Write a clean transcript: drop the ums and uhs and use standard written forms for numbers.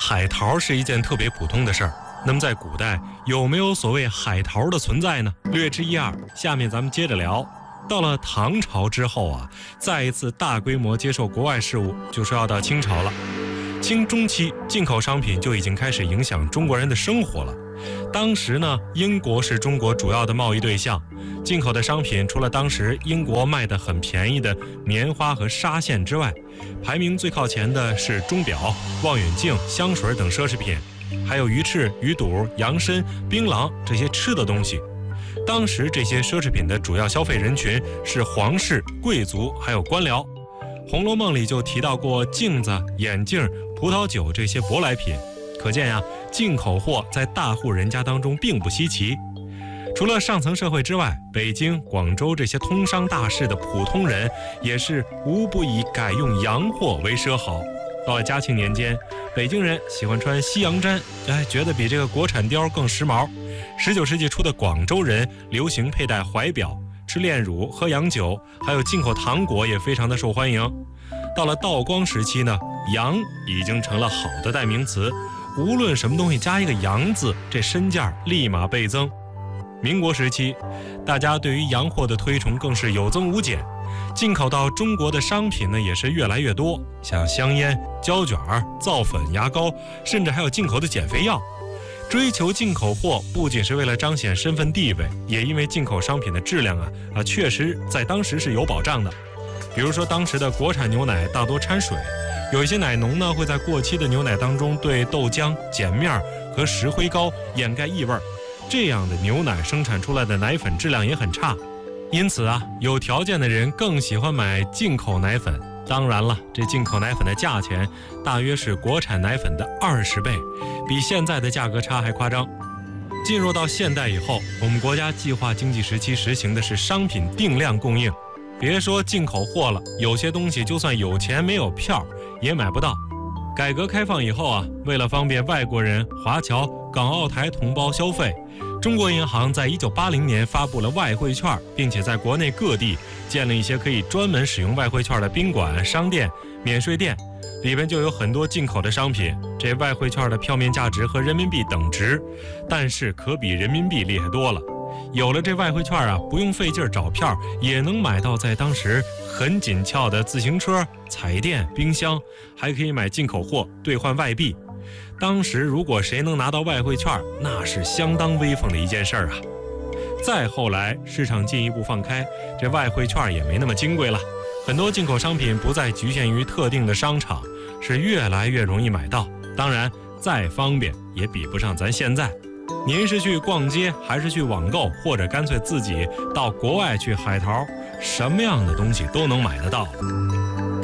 海淘是一件特别普通的事儿。那么在古代有没有所谓海淘的存在呢？略知一二，下面咱们接着聊。到了唐朝之后啊，再一次大规模接受国外事务，就是要到清朝了。清中期，进口商品就已经开始影响中国人的生活了。当时呢，英国是中国主要的贸易对象，进口的商品除了当时英国卖得很便宜的棉花和纱线之外，排名最靠前的是钟表、望远镜、香水等奢侈品，还有鱼翅、鱼肚、洋参、槟榔这些吃的东西。当时这些奢侈品的主要消费人群是皇室、贵族还有官僚。《红楼梦》里就提到过镜子、眼镜、葡萄酒这些舶来品，可见呀，进口货在大户人家当中并不稀奇。除了上层社会之外，北京、广州这些通商大市的普通人也是无不以改用洋货为奢豪。到了嘉庆年间，北京人喜欢穿西洋毡，觉得比这个国产貂更时髦。19世纪初的广州人流行佩戴怀表，吃炼乳，喝洋酒，还有进口糖果也非常的受欢迎。到了道光时期呢，洋已经成了好的代名词，无论什么东西加一个洋字，这身价立马倍增。民国时期，大家对于洋货的推崇更是有增无减，进口到中国的商品呢也是越来越多，像香烟、胶卷、皂粉、牙膏，甚至还有进口的减肥药。追求进口货不仅是为了彰显身份地位，也因为进口商品的质量确实在当时是有保障的。比如说当时的国产牛奶大多掺水，有一些奶农呢会在过期的牛奶当中对豆浆、碱面和石灰膏掩盖异味，这样的牛奶生产出来的奶粉质量也很差。因此有条件的人更喜欢买进口奶粉。当然了，这进口奶粉的价钱大约是国产奶粉的20倍，比现在的价格差还夸张。进入到现代以后，我们国家计划经济时期实行的是商品定量供应，别说进口货了，有些东西就算有钱没有票也买不到。改革开放以后为了方便外国人、华侨、港澳台同胞消费，中国银行在1980年发布了外汇券，并且在国内各地建了一些可以专门使用外汇券的宾馆、商店、免税店，里边就有很多进口的商品。这外汇券的票面价值和人民币等值，但是可比人民币厉害多了。有了这外汇券不用费劲找票，也能买到在当时很紧俏的自行车、彩电、冰箱，还可以买进口货兑换外币。当时如果谁能拿到外汇券，那是相当威风的一件事儿再后来市场进一步放开，这外汇券也没那么金贵了，很多进口商品不再局限于特定的商场，是越来越容易买到。当然再方便也比不上咱现在。您是去逛街，还是去网购，或者干脆自己到国外去海淘，什么样的东西都能买得到。